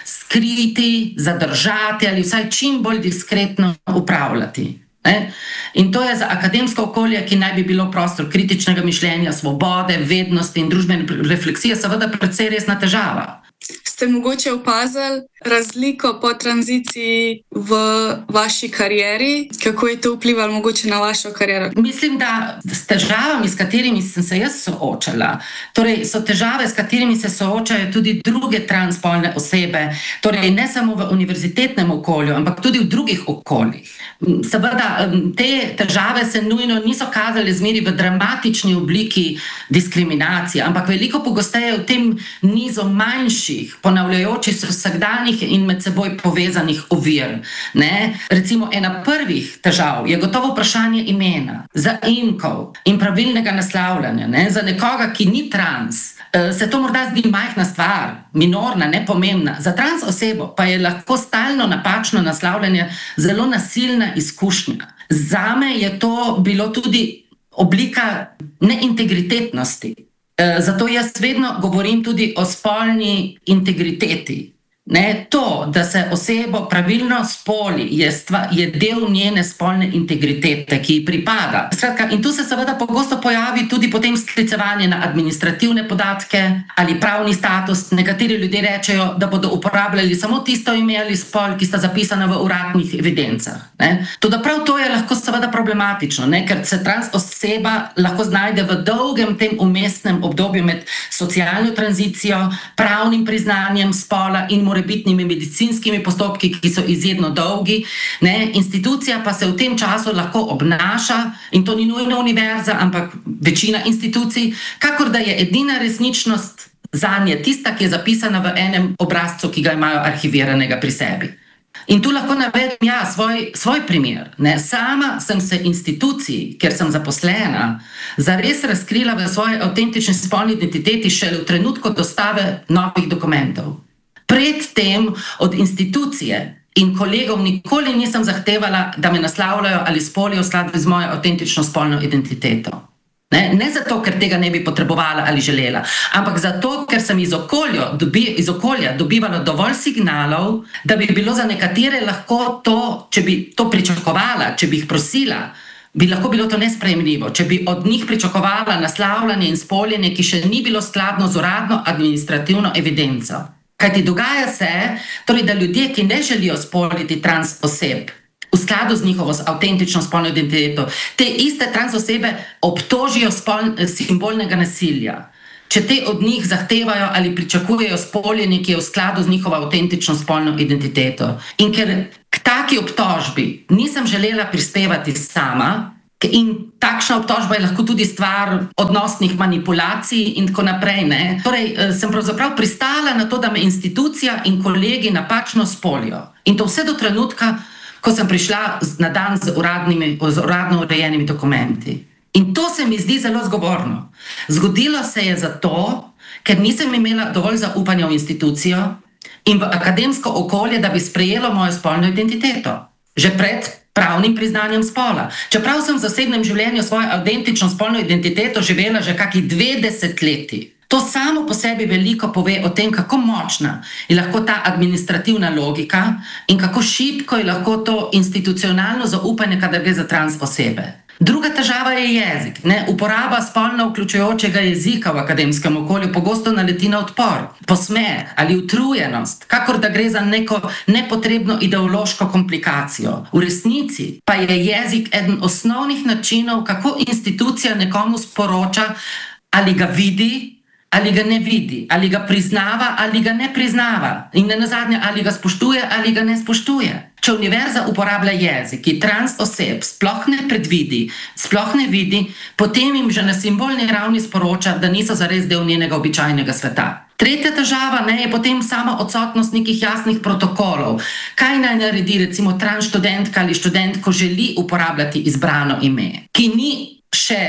skriti, zadržati ali vsaj čim bolj diskretno upravljati. Ne? In to je za akademsko okolje, ki naj bi bilo prostor kritičnega mišljenja, svobode, vednosti in družbene refleksije, seveda precej resna težava. Ste mogoče opazili razliko po tranziciji v vaši karieri? Kako je to vplivalo mogoče na vašo kariero? Mislim, da s težavami, s katerimi sem se jaz soočala, torej so težave, s katerimi se soočajo tudi druge transspolne osebe, torej ne samo v univerzitetnem okolju, ampak tudi v drugih okoljih. Seveda, te težave se nujno niso kazale zmeri v dramatični obliki diskriminacije, ampak veliko pogosteje v tem nizu manjših, ponavljajočih se vsakdanjih in med seboj povezanih ovir. Ne? Recimo, ena prvih težav je gotovo vprašanje imena, zaimkov in pravilnega naslavljanja. Ne? Za nekoga, ki ni trans, se to morda zdi majhna stvar, minorna, nepomembna. Za trans osebo pa je lahko stalno napačno naslavljanje zelo nasilna izkušnja. Zame je to bilo tudi oblika neintegritetnosti. Zato jaz vedno govorim tudi o spolni integriteti. Ne, to, da se osebo pravilno spoli, je, stva, je del njene spolne integritete, ki ji pripada. Skratka, in tu se seveda pogosto pojavi tudi potem sklicevanje na administrativne podatke ali pravni status. Nekateri ljudje rečejo, da bodo uporabljali samo tisto ime ali spol, ki sta zapisana v uradnih evidencah. Ne. Tudi prav to je lahko seveda problematično, ne, ker se trans oseba lahko znajde v dolgem tem umestnem obdobju med socialno tranzicijo, pravnim priznanjem spola in morebitnimi medicinskimi postopki, ki so izjedno dolgi. Ne? Institucija pa se v tem času lahko obnaša, in to ni nujno univerza, ampak večina institucij, kakor da je edina resničnost zanje tista, ki je zapisana v enem obrazcu, ki ga imajo arhiviranega pri sebi. In tu lahko navedem ja, svoj, svoj primer. Ne? Sama sem se instituciji, kjer sem zaposlena, zares razkrila v svoji avtentični spolni identiteti šele v trenutku dostave novih dokumentov. Predtem od institucije in kolegov nikoli nisem zahtevala, da me naslavljajo ali spolijo v skladu z mojo avtentično spolno identiteto. Ne? Ne zato, ker tega ne bi potrebovala ali želela, ampak zato, ker sem iz okolja, dobi, iz okolja dobivala dovolj signalov, da bi bilo za nekatere lahko to, če bi to pričakovala, če bi jih prosila, bi lahko bilo to nesprejemljivo, če bi od njih pričakovala naslavljanje in spolijenje, ki še ni bilo skladno z uradno administrativno evidenco. Kajti dogaja se, torej, da ljudje, ki ne želijo spoliti trans oseb v skladu z njihovo avtentično spolno identiteto, te iste trans osebe obtožijo spol, simbolnega nasilja. Če te od njih zahtevajo ali pričakujejo spolijenje, ki je v skladu z njihovo avtentično spolno identiteto. In ker k taki obtožbi nisem želela prispevati sama, in takšna obtožba je lahko tudi stvar odnosnih manipulacij in tako naprej. Ne? Torej, sem pravzaprav pristala na to, da me institucija in kolegi napačno spolijo. In to vse do trenutka, ko sem prišla na dan z, uradnimi, z uradno urejenimi dokumenti. In to se mi zdi zelo zgovorno. Zgodilo se je zato, ker nisem imela dovolj zaupanja v institucijo in v akademsko okolje, da bi sprejelo mojo spolno identiteto. Že pred pravnim priznanjem spola. Čeprav sem v zasebnem življenju svojo avtentično spolno identiteto živela že kakih dve desetletji. To samo po sebi veliko pove o tem, kako močna je lahko ta administrativna logika in kako šibko je lahko to institucionalno zaupanje, kadar gre za trans osebe. Druga težava je jezik. Ne? Uporaba spolno vključujočega jezika v akademskem okolju pogosto naleti na odpor, posmeh ali utrujenost, kakor da gre za neko nepotrebno ideološko komplikacijo. V resnici pa je jezik eden osnovnih načinov, kako institucija nekomu sporoča, ali ga vidi, ali ga ne vidi, ali ga priznava, ali ga ne priznava. In nenazadnje, ali ga spoštuje, ali ga ne spoštuje. Če univerza uporablja jezik, ki trans oseb sploh ne predvidi, sploh ne vidi, potem jim že na simbolni ravni sporoča, da niso zares del njenega običajnega sveta. Tretja težava ne, je potem sama odsotnost nekih jasnih protokolov. Kaj naj naredi recimo trans študentka ali študent, ko želi uporabljati izbrano ime, ki ni še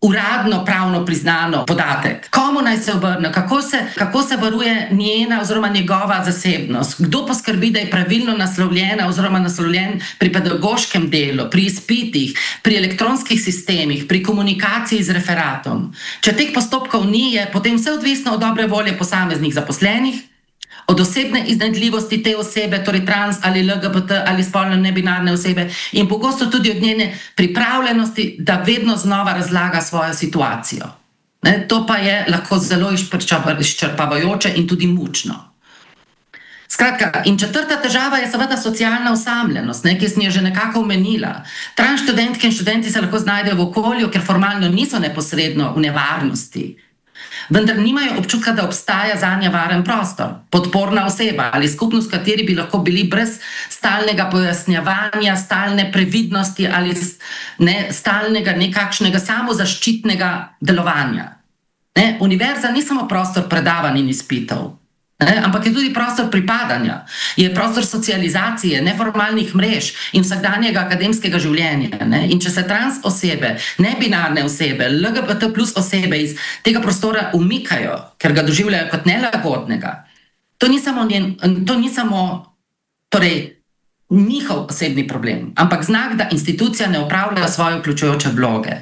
uradno pravno priznano podatek. Komu naj se obrne, kako se, kako se varuje njena oziroma njegova zasebnost, kdo poskrbi, da je pravilno naslovljena oziroma naslovljen pri pedagoškem delu, pri izpitih, pri elektronskih sistemih, pri komunikaciji z referatom. Če teh postopkov ni, je potem vse odvisno od dobre volje posameznih zaposlenih, od osebne iznajdljivosti te osebe, torej trans ali L G B T ali spolno nebinarne osebe in pogosto tudi od njene pripravljenosti, da vedno znova razlaga svojo situacijo. Ne, to pa je lahko zelo izčrpavajoče in tudi mučno. Skratka, in četrta težava je seveda socialna osamljenost, ne, ki sem jo že nekako omenila. Trans študentke in študenti se lahko znajdejo v okolju, ker formalno niso neposredno v nevarnosti, vendar nimajo občutka, da obstaja zanje varen prostor, podporna oseba ali skupnost, v kateri bi lahko bili brez stalnega pojasnjevanja, stalne previdnosti ali ne, stalnega nekakšnega samozaščitnega delovanja. Ne, univerza ni samo prostor predavanj in izpitov, ne, ampak je tudi prostor pripadanja, je prostor socializacije, neformalnih mrež in vsakdanjega akademskega življenja. Ne. In če se trans osebe, nebinarne osebe, L G B T plus osebe iz tega prostora umikajo, ker ga doživljajo kot nelagodnega, to ni samo, njen, to ni samo torej, njihov osebni problem, ampak znak, da institucija ne opravlja svoje vključujoče vloge.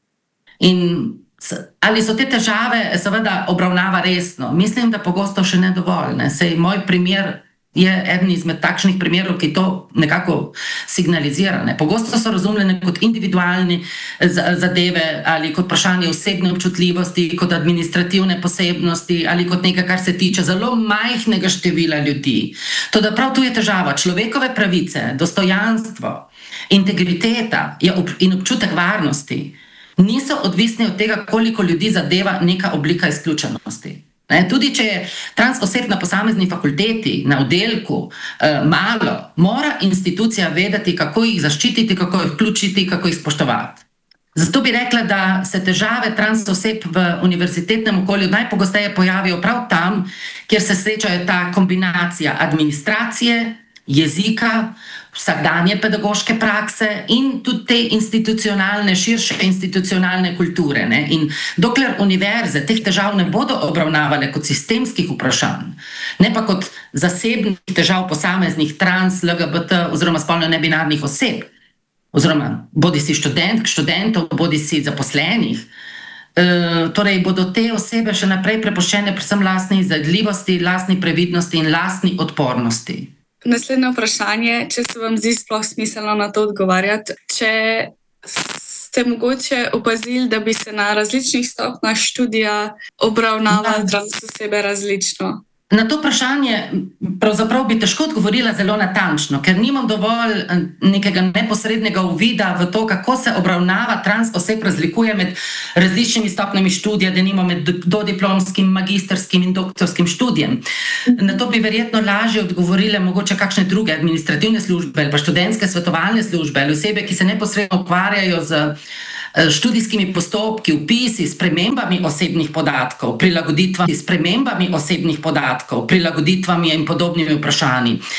In ali so te težave seveda obravnava resno? Mislim, da pogosto še ne dovolj. Ne? Sej moj primer je eden izmed takšnih primerov, ki to nekako signalizira. Ne? Pogosto so razumljene kot individualne zadeve ali kot vprašanje osebne občutljivosti, kot administrativne posebnosti ali kot nekaj, kar se tiče zelo majhnega števila ljudi. Toda prav tu je težava. Človekove pravice, dostojanstvo, integriteta in občutek varnosti niso odvisni od tega, koliko ljudi zadeva neka oblika izključenosti. Ne, tudi če je trans oseb na posamezni fakulteti, na oddelku, eh, malo, mora institucija vedeti, kako jih zaščititi, kako jih vključiti, kako jih spoštovati. Zato bi rekla, da se težave trans oseb v univerzitetnem okolju najpogosteje pojavijo prav tam, kjer se srečajo ta kombinacija administracije, jezika, vsakdanje pedagoške prakse in tudi te institucionalne, širše institucionalne kulture. Ne? In dokler univerze teh težav ne bodo obravnavale kot sistemskih vprašanj, ne pa kot zasebnih težav posameznih trans, L G B T oziroma spolno nebinarnih oseb, oziroma bodi si študentk, študentov, bodi si zaposlenih, e, torej bodo te osebe še naprej prepuščene predvsem lastni iznajdljivosti, lastni previdnosti in lastni odpornosti. Naslednje vprašanje, če se vam zdi sploh smiselno na to odgovarjati, če ste mogoče opazili, da bi se na različnih stopnjah študija obravnavali trans osebe različno? Na to vprašanje pravzaprav bi težko odgovorila zelo natančno, ker nimam dovolj nekega neposrednega uvida v to, kako se obravnava trans oseb razlikuje med različnimi stopnjami študija, denimo med dodiplomskim, magistrskim in doktorskim študijem. Na to bi verjetno lažje odgovorile mogoče kakšne druge administrativne službe ali pa študentske svetovalne službe ali osebe, ki se neposredno ukvarjajo z študijskimi postopki, vpisi, spremembami osebnih podatkov, prilagoditvami, spremembami osebnih podatkov, prilagoditvami in podobnimi vprašanji.